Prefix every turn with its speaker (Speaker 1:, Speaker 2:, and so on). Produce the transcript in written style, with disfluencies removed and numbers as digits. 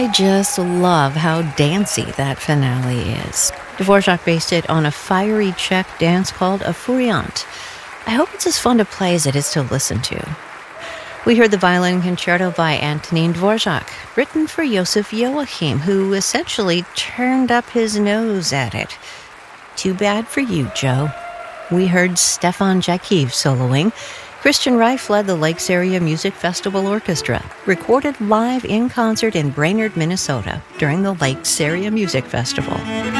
Speaker 1: I just love how dancey that finale is. Dvorak based it on a fiery Czech dance called a furiant. I hope it's as fun to play as it is to listen to. We heard the violin concerto by Antonín Dvorak, written for Josef Joachim, who essentially turned up his nose at it. Too bad for you, Joe. We heard Stefan Jakiv soloing. Christian Reif led the Lakes Area Music Festival Orchestra, recorded live in concert in Brainerd, Minnesota during the Lakes Area Music Festival.